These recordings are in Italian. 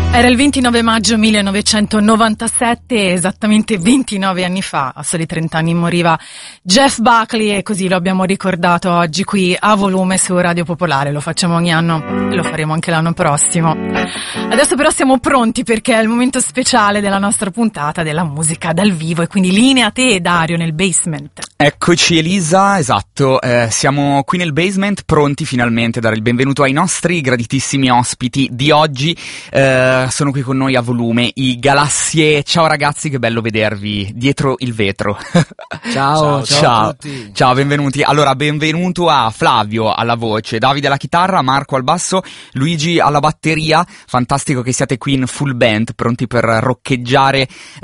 Era il 29 maggio 1997, esattamente 29 anni fa, a soli 30 anni moriva Jeff Buckley e così lo abbiamo ricordato oggi qui a volume su Radio Popolare. Lo facciamo ogni anno e lo faremo anche l'anno prossimo. Adesso però siamo pronti perché è il momento speciale della nostra puntata della musica dal vivo e quindi linea a te Dario nel basement. Eccoci Elisa, esatto, siamo qui nel basement pronti finalmente a dare il benvenuto ai nostri graditissimi ospiti di oggi. Sono qui con noi a volume i Galassie. Ciao ragazzi, che bello vedervi dietro il vetro. Ciao a tutti. Ciao, benvenuti. Allora, benvenuto a Flavio alla voce, Davide alla chitarra, Marco al basso, Luigi alla batteria. Fantastico che siate qui in full band, pronti per roccheggiare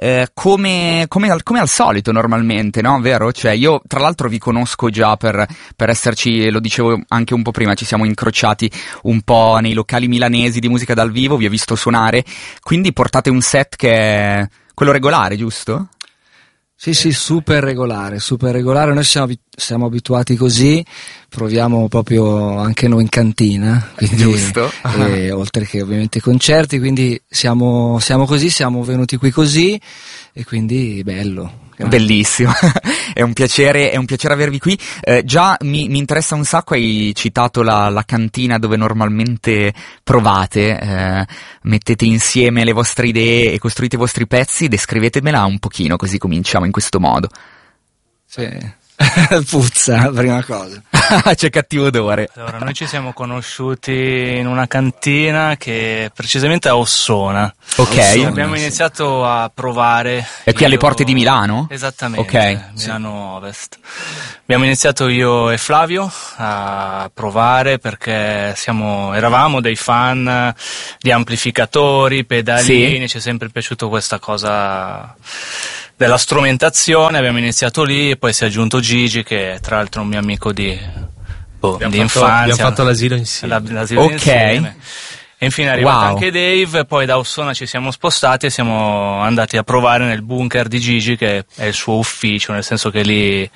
come al solito normalmente, no? Vero? Cioè, io tra l'altro vi conosco già per esserci, lo dicevo anche un po' prima, ci siamo incrociati un po' nei locali milanesi di musica dal vivo, vi ho visto suonare. Quindi portate un set che è quello regolare, giusto? Sì, super regolare. Noi siamo abituati così, proviamo proprio anche noi in cantina, quindi, giusto. Oltre che ovviamente concerti, quindi siamo così, siamo venuti qui così e quindi bello. Bellissimo, è un piacere avervi qui. Già mi interessa un sacco, hai citato la cantina dove normalmente provate, mettete insieme le vostre idee e costruite i vostri pezzi. Descrivetemela un pochino, così cominciamo in questo modo. Sì. Puzza, prima cosa. C'è cattivo odore. Allora, noi ci siamo conosciuti in una cantina che precisamente a Ossona. Ok. Abbiamo iniziato a provare. È qui alle porte di Milano? Esattamente. Ok. Milano Ovest. Abbiamo iniziato io e Flavio a provare perché eravamo dei fan di amplificatori, pedalini, sì. Ci è sempre piaciuto questa cosa della strumentazione. Abbiamo iniziato lì e poi si è aggiunto Gigi, che tra l'altro è un mio amico di infanzia. Abbiamo fatto l'asilo insieme. Insieme. E infine è arrivato Wow. anche Dave, poi da Ossona ci siamo spostati e siamo andati a provare nel bunker di Gigi, che è il suo ufficio, nel senso che lì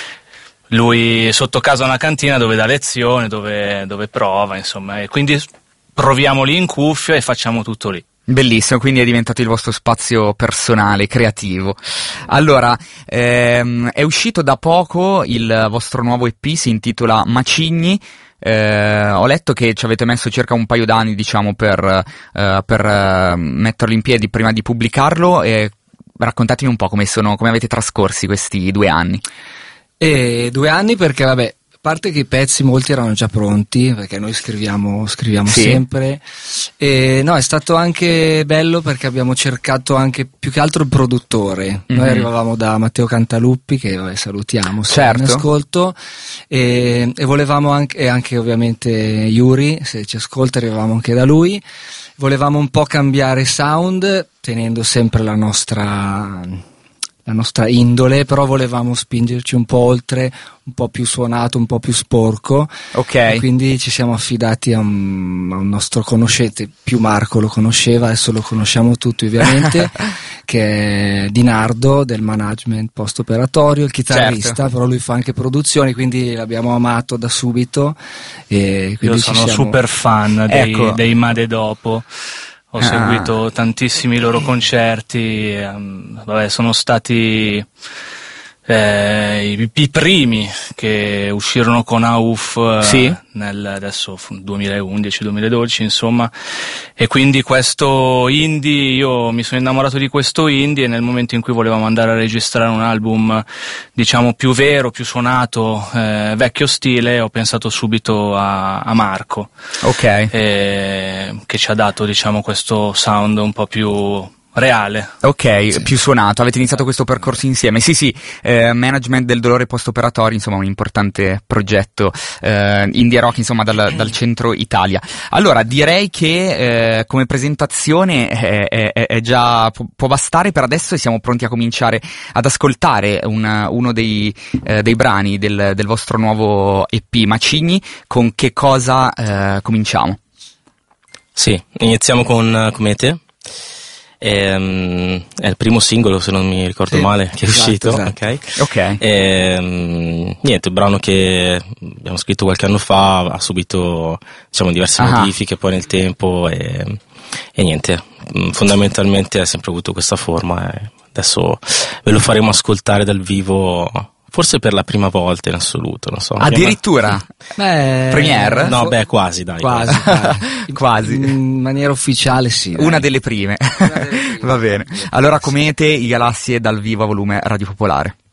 lui sotto casa ha una cantina dove dà lezioni, dove prova, insomma, e quindi proviamo lì in cuffia e facciamo tutto lì. Bellissimo, quindi è diventato il vostro spazio personale, creativo. Allora, è uscito da poco il vostro nuovo EP, si intitola Macigni. Ho letto che ci avete messo circa un paio d'anni, diciamo, per metterlo in piedi prima di pubblicarlo. Raccontatemi un po' come avete trascorsi questi 2 anni. 2 anni perché, vabbè, a parte che i pezzi molti erano già pronti, perché noi scriviamo sì. sempre, e no, è stato anche bello perché abbiamo cercato anche più che altro il produttore. Noi arrivavamo da Matteo Cantaluppi, che vabbè, salutiamo se è in ascolto, e volevamo anche ovviamente Yuri, se ci ascolta, arrivavamo anche da lui. Volevamo un po' cambiare sound tenendo sempre la nostra indole, però volevamo spingerci un po' oltre, un po' più suonato, un po' più sporco. Ok. E quindi ci siamo affidati a un nostro conoscente, più Marco lo conosceva, adesso lo conosciamo tutti ovviamente, che è Di Nardo del management post-operatorio, il chitarrista, certo. Però lui fa anche produzioni, quindi l'abbiamo amato da subito. E quindi io sono super fan dei Made Dopo. Ho seguito tantissimi loro concerti, sono stati i primi che uscirono con AUF sì. adesso 2011-2012, insomma, e quindi questo indie, io mi sono innamorato di questo indie, e nel momento in cui volevamo andare a registrare un album, diciamo, più vero, più suonato, vecchio stile, ho pensato subito a Marco, ok, che ci ha dato, diciamo, questo sound un po' più reale. Ok, sì. Più suonato. Avete iniziato questo percorso insieme. Sì, management del dolore post-operatorio, insomma, un importante progetto indie rock, insomma, dal centro Italia. Allora, direi che come presentazione è già può bastare per adesso, e siamo pronti a cominciare ad ascoltare uno dei brani del vostro nuovo EP Macigni. Con che cosa cominciamo? Sì, iniziamo con Comete. È il primo singolo, se non mi ricordo male, che è uscito. Esatto. Ok. Niente, il brano che abbiamo scritto qualche anno fa ha subito, diciamo, diverse modifiche poi nel tempo, e niente, fondamentalmente ha sempre avuto questa forma e adesso ve lo faremo ascoltare dal vivo, forse per la prima volta in assoluto, non so. Addirittura? Premiere? No, quasi, dai. Quasi. Quasi. In maniera ufficiale sì. Una delle prime. Va bene. Allora, Comete, i Galassie dal vivo a volume Radio Popolare.